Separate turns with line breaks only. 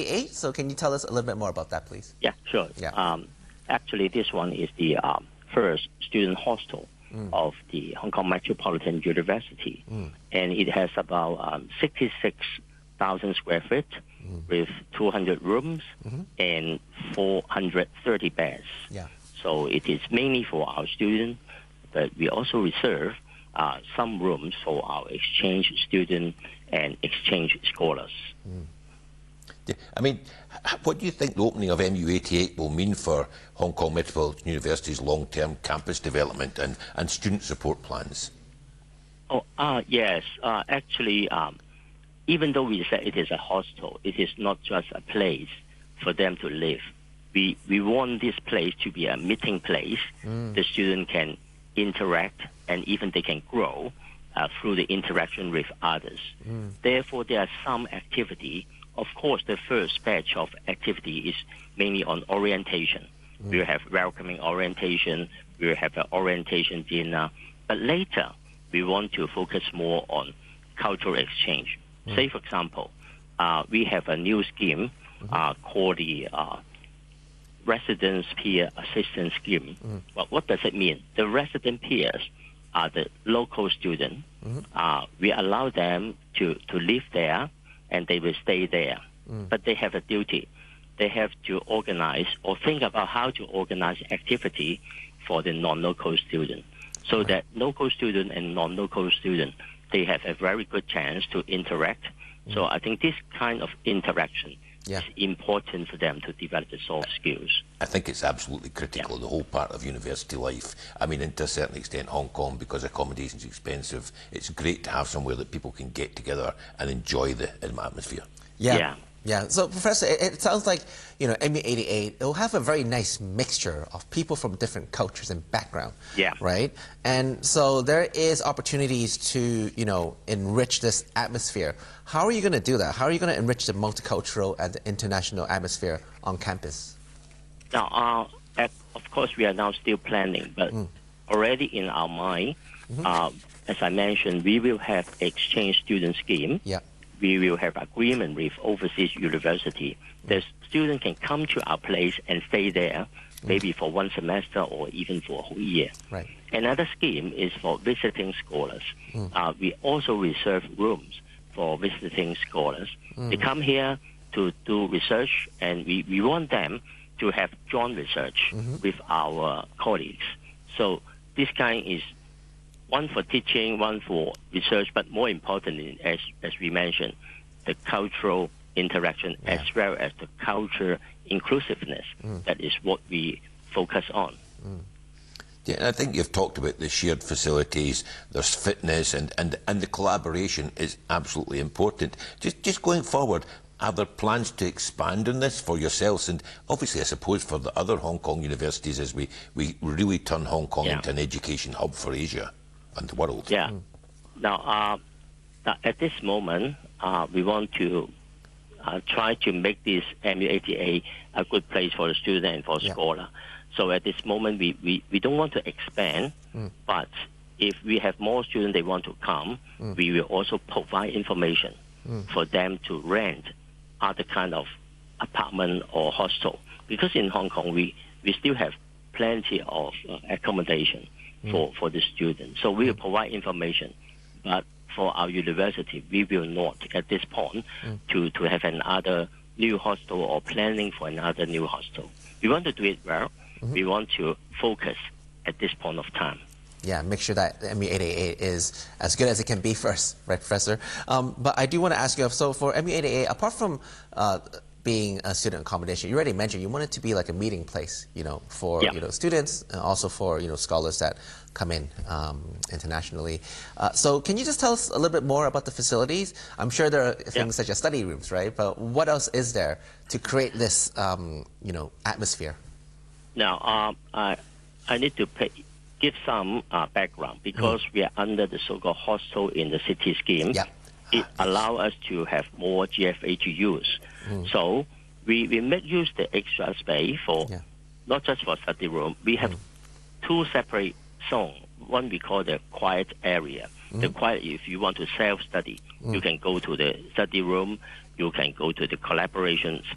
M88. So can you tell us a little bit more about that, please?
Yeah, sure.
Yeah.
Actually, this one is the first student hostel of the Hong Kong Metropolitan University, and it has about 66,000 square feet with 200 rooms and 430 beds.
Yeah.
So it is mainly for our students, but we also reserve some rooms for our exchange students and exchange scholars.
Yeah. I mean, what do you think the opening of MU88 will mean for Hong Kong Metropolitan University's long-term campus development and student support plans?
Oh, yes. Actually, even though we say it is a hostel, it is not just a place for them to live. We want this place to be a meeting place. The student can interact and even they can grow through the interaction with others. Therefore, there are some activity. Of course, the first batch of activity is mainly on orientation. We will have welcoming orientation. We will have an orientation dinner. But later, we want to focus more on cultural exchange. Say, for example, we have a new scheme called the Residence Peer Assistance Scheme. Well, what does it mean? The resident peers are the local students. We allow them to live there, and they will stay there. But they have a duty. They have to organize or think about how to organize activity for the non-local student, so that local student and non-local student, they have a very good chance to interact. So I think this kind of interaction is important for them to develop the soft skills.
I think it's absolutely critical, the whole part of university life. I mean, and to a certain extent, Hong Kong, because accommodation's expensive, it's great to have somewhere that people can get together and enjoy the atmosphere.
Yeah. So, Professor, it sounds like, you know, MU88, it will have a very nice mixture of people from different cultures and background.
Yeah.
Right? And so there is opportunities to, you know, enrich this atmosphere. How are you going to do that? How are you going to enrich the multicultural and the international atmosphere on campus?
Now, of course, we are now still planning, but already in our mind, as I mentioned, we will have exchange student scheme.
Yeah.
We will have agreement with overseas university. The student can come to our place and stay there, maybe for one semester or even for a whole year.
Right.
Another scheme is for visiting scholars. We also reserve rooms for visiting scholars. They come here to do research, and we want them to have joint research with our colleagues. So this kind is one for teaching, one for research, but more importantly, as we mentioned, the cultural interaction as well as the culture inclusiveness. That is what we focus on.
Yeah, and I think you've talked about the shared facilities, there's fitness, and the collaboration is absolutely important. Just going forward, are there plans to expand on this for yourselves and obviously, I suppose, for the other Hong Kong universities as we really turn Hong Kong into an education hub for Asia and the world?
Yeah. Now, at this moment, we want to try to make this MU88 a good place for the student and for scholar. So at this moment, we don't want to expand, but if we have more students they want to come, we will also provide information for them to rent other kind of apartment or hostel. Because in Hong Kong, we still have plenty of accommodation for the students. So we will provide information, but for our university, we will not at this point to have another new hostel or planning for another new hostel. We want to do it well. We want to focus at this point of time.
Yeah, make sure that MU88 is as good as it can be first, right, Professor? But I do want to ask you, so for MU88, apart from being a student accommodation, you already mentioned you want it to be like a meeting place, you know, for you know, students and also for, you know, scholars that come in internationally. So can you just tell us a little bit more about the facilities? I'm sure there are things such as study rooms, right? But what else is there to create this, you know, atmosphere?
Now, I need to give some background because we are under the so-called hostel in the city scheme. It allows us to have more GFA to use. So we make use the extra space for not just for study room. We have two separate zones. One we call the quiet area. The quiet, if you want to self-study, you can go to the study room. You can go to the collaboration